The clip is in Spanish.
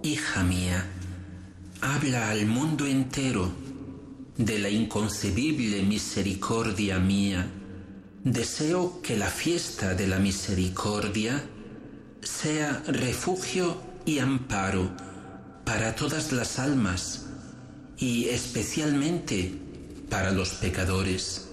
Hija mía, habla al mundo entero de la inconcebible misericordia mía. Deseo que la fiesta de la misericordia sea refugio y amparo para todas las almas y especialmente para los pecadores.